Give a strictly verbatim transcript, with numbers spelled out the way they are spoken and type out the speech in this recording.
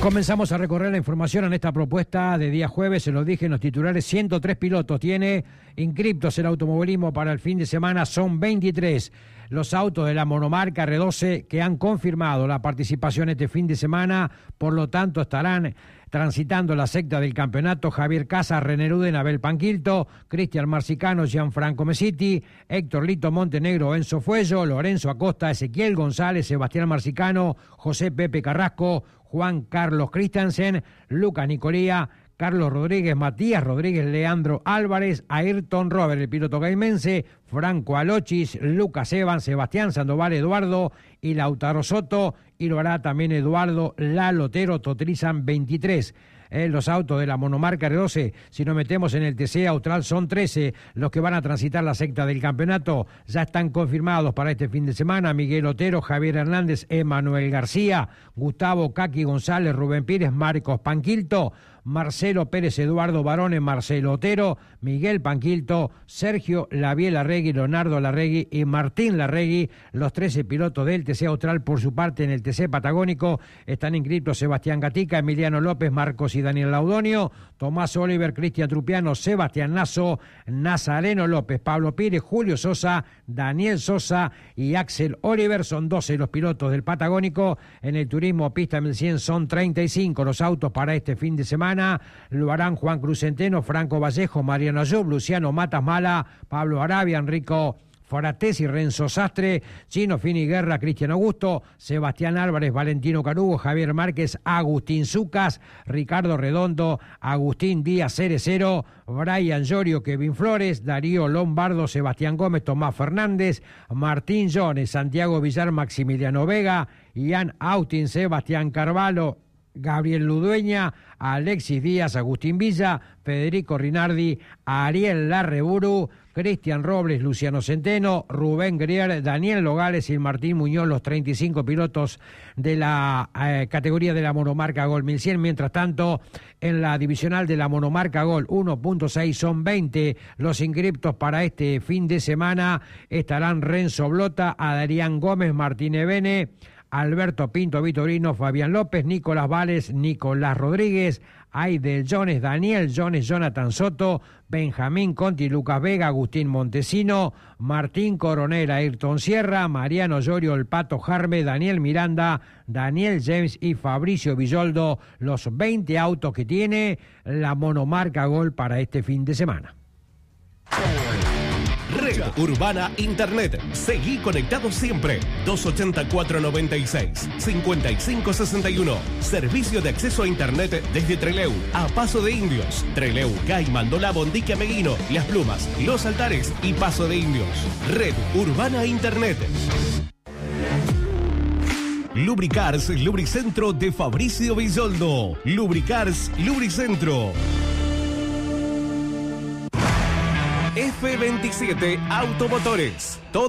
Comenzamos a recorrer la información en esta propuesta de día jueves, se lo dije en los titulares, ciento tres pilotos tiene inscriptos el automovilismo para el fin de semana, son veintitrés los autos de la monomarca R doce que han confirmado la participación este fin de semana, por lo tanto estarán transitando la secta del campeonato Javier Casas, René Ruden, Abel Panquilto, Cristian Marcicano, Gianfranco Mesiti, Héctor Lito Montenegro, Enzo Fuello, Lorenzo Acosta, Ezequiel González, Sebastián Marcicano, José Pepe Carrasco, Juan Carlos Christensen, Lucas Nicolía, Carlos Rodríguez, Matías Rodríguez, Leandro Álvarez, Ayrton Robert, el piloto caimense, Franco Alochis, Lucas Evans, Sebastián Sandoval, Eduardo y Lautaro Soto, y lo hará también Eduardo Lalotero. Totalizan veintitrés. Eh, los autos de la monomarca R doce, si nos metemos en el T C Austral, son trece los que van a transitar la secta del campeonato. Ya están confirmados para este fin de semana: Miguel Otero, Javier Hernández, Emanuel García, Gustavo Caqui González, Rubén Pires, Marcos Panquilto, Marcelo Pérez, Eduardo Barone, Marcelo Otero, Miguel Panquilto, Sergio Laviel Larregui, Leonardo Larregui y Martín Larregui. Los trece pilotos del T C Austral. Por su parte, en el T C Patagónico están inscritos Sebastián Gatica, Emiliano López, Marcos y Daniel Laudonio, Tomás Oliver, Cristian Trupiano, Sebastián Nazo, Nazareno López, Pablo Pires, Julio Sosa, Daniel Sosa y Axel Oliver. Son doce los pilotos del Patagónico. En el turismo pista mil cien son treinta y cinco los autos para este fin de semana. Lo harán Juan Cruz Centeno, Franco Vallejo, Mariano Ayub, Luciano Matas Mala, Pablo Arabia, Enrico Foratesi, Renzo Sastre, Chino Fini Guerra, Cristian Augusto, Sebastián Álvarez, Valentino Carugo, Javier Márquez, Agustín Zucas, Ricardo Redondo, Agustín Díaz Cerecero, Brian Llorio, Kevin Flores, Darío Lombardo, Sebastián Gómez, Tomás Fernández, Martín Jones, Santiago Villar, Maximiliano Vega, Ian Austin, Sebastián Carvalho, Gabriel Ludueña, Alexis Díaz, Agustín Villa, Federico Rinaldi, Ariel Larreburu, Cristian Robles, Luciano Centeno, Rubén Grier, Daniel Nogales y Martín Muñoz, los treinta y cinco pilotos de la eh, categoría de la monomarca Gol mil cien. Mientras tanto, en la divisional de la monomarca Gol uno punto seis son veinte los inscriptos para este fin de semana. Estarán Renzo Blota, Adrián Gómez, Martín Ebene, Alberto Pinto Vitorino, Fabián López, Nicolás Vales, Nicolás Rodríguez, Aidel Jones, Daniel Jones, Jonathan Soto, Benjamín Conti, Lucas Vega, Agustín Montesino, Martín Coronel, Ayrton Sierra, Mariano Llorio, El Pato Jarme, Daniel Miranda, Daniel James y Fabricio Villoldo, los veinte autos que tiene la monomarca Gol para este fin de semana. Red Urbana Internet. Seguí conectado siempre. dos ochenta y cuatro noventa y seis, cincuenta y cinco sesenta y uno. Servicio de acceso a Internet desde Trelew a Paso de Indios. Trelew, Gaiman, Dolá, Bondique, Meguino, Las Plumas, Los Altares y Paso de Indios. Red Urbana Internet. Lubricars Lubricentro de Fabricio Villoldo. Lubricars Lubricentro. F veintisiete Automotores.